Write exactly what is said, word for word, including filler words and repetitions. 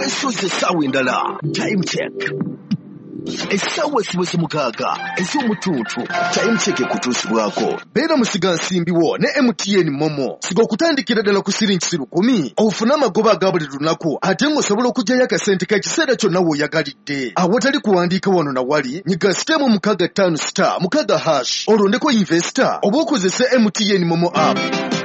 yasoze essaawa endala. Time check. Essaawa ziweze mukaaga ez'omutuutu. Time check ekutuusibwako. Beera musiga nsimbiwo ne M T N Momo. Siga okutandikira ddala ku siringi lukumi ofune amagoba aga buli lunaku ate ng'osobola okuggyayo akasente k'ekiseera kyonna w'oyagalidde. Awatali kuwandiika wano na wali nyiga sitemu mukaaga ttaano star mukaaga hash olondeko investor oba okozese M T N Momo app.